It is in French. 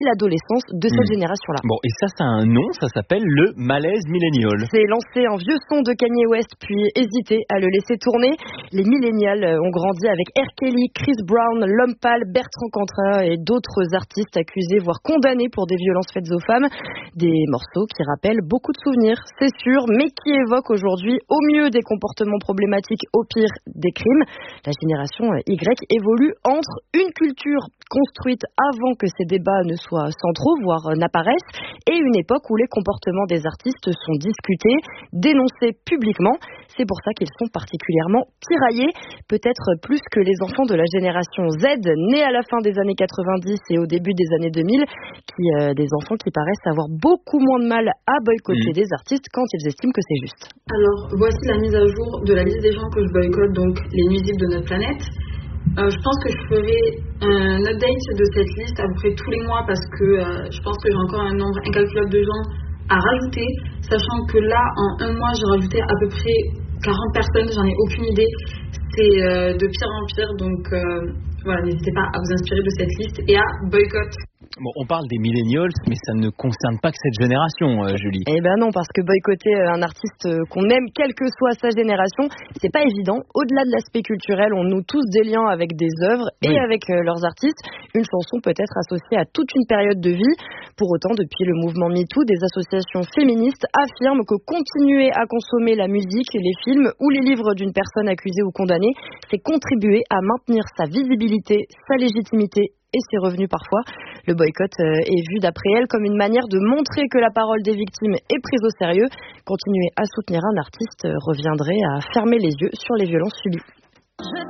l'adolescence de cette génération-là. Bon, et ça a un nom, ça s'appelle le malaise millénial. C'est lancé un vieux son de Kanye West, puis hésité à le laisser tourner. Les millénials ont grandi avec R. Kelly, Chris Brown, L'Homme Pâle, Bertrand Cantat et d'autres artistes accusés, voire condamnés pour des violences faites aux femmes. Des morceaux qui rappellent beaucoup de souvenirs, c'est sûr, mais qui évoquent aujourd'hui au mieux des comportements problématiques, au pire des crimes. La génération Y évolue entre une culture construite avant que ces débats ne soient centraux, voire n'apparaissent, et une époque où les comportements des artistes sont discutés, dénoncés publiquement. C'est pour ça qu'ils sont particulièrement tiraillés, peut-être plus que les enfants de la génération Z, nés à la fin des années 90 et au début des années 2000, des enfants qui paraissent avoir beaucoup moins de mal à boycotter des artistes quand ils estiment que c'est juste. Alors, voici la mise à jour de la liste des gens que je boycotte, donc les nuisibles de notre planète. Je pense que je ferai un update de cette liste à peu près tous les mois parce que je pense que j'ai encore un nombre incalculable de gens à rajouter, sachant que là, en un mois, j'ai rajouté à peu près 40 personnes, j'en ai aucune idée. C'est de pire en pire, donc voilà, n'hésitez pas à vous inspirer de cette liste et à boycott. Bon, on parle des millennials, mais ça ne concerne pas que cette génération, Julie. Eh ben non, parce que boycotter un artiste qu'on aime, quelle que soit sa génération, c'est pas évident. Au-delà de l'aspect culturel, on noue tous des liens avec des œuvres et avec leurs artistes. Une chanson peut être associée à toute une période de vie. Pour autant, depuis le mouvement MeToo, des associations féministes affirment que continuer à consommer la musique, les films ou les livres d'une personne accusée ou condamnée, c'est contribuer à maintenir sa visibilité, sa légitimité et ses revenus parfois. Le boycott est vu d'après elle comme une manière de montrer que la parole des victimes est prise au sérieux. Continuer à soutenir un artiste reviendrait à fermer les yeux sur les violences subies.